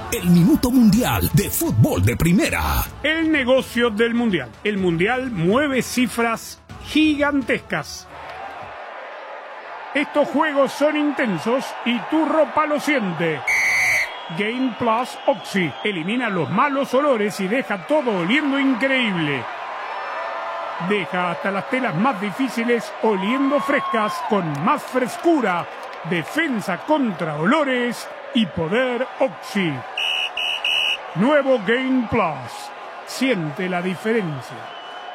el Minuto Mundial de Fútbol de Primera. El negocio del Mundial. El Mundial mueve cifras gigantescas. Estos juegos son intensos y tu ropa lo siente. Game Plus Oxy elimina los malos olores y deja todo oliendo increíble. Deja hasta las telas más difíciles oliendo frescas con más frescura, defensa contra olores y poder Oxy. Nuevo Game Plus. Siente la diferencia.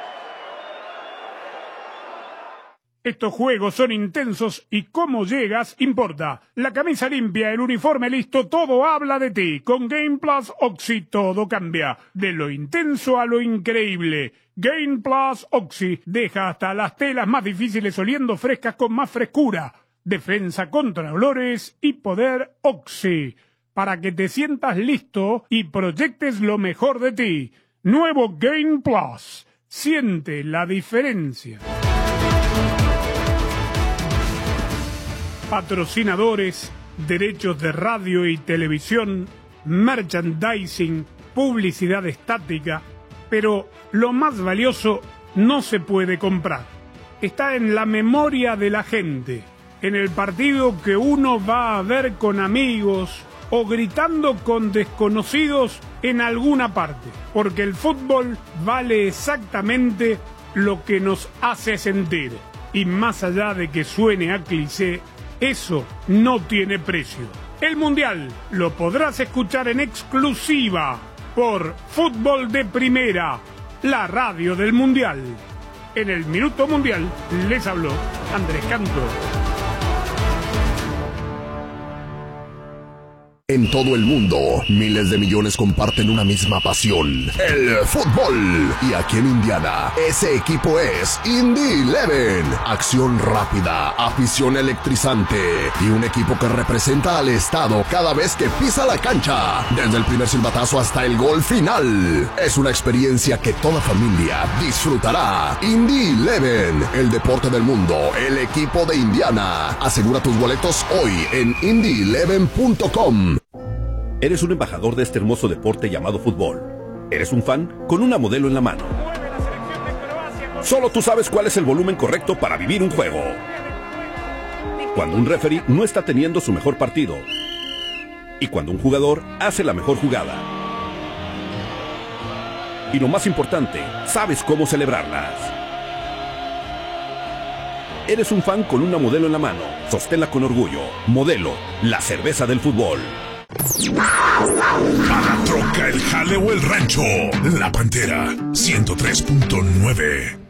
Estos juegos son intensos y cómo llegas importa. La camisa limpia, el uniforme listo, todo habla de ti. Con Game Plus Oxy todo cambia. De lo intenso a lo increíble. Game Plus Oxy deja hasta las telas más difíciles oliendo frescas con más frescura. Defensa contra olores y poder Oxy. Para que te sientas listo y proyectes lo mejor de ti. Nuevo Game Plus. Siente la diferencia. Patrocinadores, derechos de radio y televisión, merchandising, publicidad estática, pero lo más valioso no se puede comprar. Está en la memoria de la gente, en el partido que uno va a ver con amigos o gritando con desconocidos en alguna parte, porque el fútbol vale exactamente lo que nos hace sentir, y más allá de que suene a cliché, eso no tiene precio. El Mundial lo podrás escuchar en exclusiva por Fútbol de Primera, la radio del Mundial. En el Minuto Mundial les habló Andrés Canto. En todo el mundo, miles de millones comparten una misma pasión, el fútbol. Y aquí en Indiana, ese equipo es Indy 11. Acción rápida, afición electrizante y un equipo que representa al estado cada vez que pisa la cancha. Desde el primer silbatazo hasta el gol final. Es una experiencia que toda familia disfrutará. Indy 11, el deporte del mundo, el equipo de Indiana. Asegura tus boletos hoy en indy11.com. Eres un embajador de este hermoso deporte llamado fútbol. Eres un fan con una modelo en la mano. Solo tú sabes cuál es el volumen correcto para vivir un juego. Cuando un referee no está teniendo su mejor partido. Y cuando un jugador hace la mejor jugada. Y lo más importante, sabes cómo celebrarlas. Eres un fan con una modelo en la mano. Sosténla con orgullo. Modelo, la cerveza del fútbol. A la troca, el jale o el rancho. La Pantera 103.9.